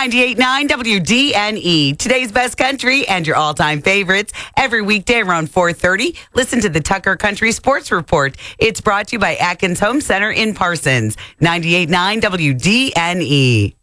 98.9 WDNE, today's best country and your all-time favorites. Every weekday around 4:30, listen to the Tucker Country Sports Report. It's brought to you by Atkins Home Center in Parsons. 98.9 WDNE.